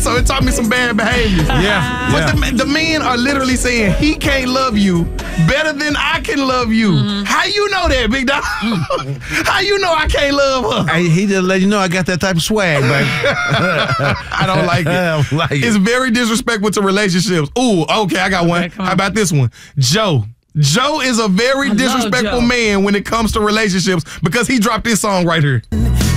so it taught me some bad behavior. Yeah. But the men are literally saying he can't love you better than I can love you. How you know that, big dog? How you know I can't love her? Hey, he just let you know I got that type of swag, baby. I don't like it. I don't like it. It's very disrespectful to relationships. Ooh, okay, I got one. Okay, come on. How about this one? Joe. Joe is a very I love disrespectful Joe. man when it comes to relationships because he dropped this song right here.